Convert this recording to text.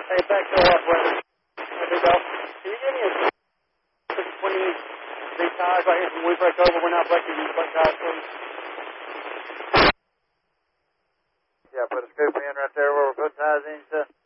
Hey, back to what, weather? There we go. Can you give me a 20 these tires right here from we break over? We're not breaking these brake tires, please. Yeah, put a scoop in right there where we're putting tires in, stuff.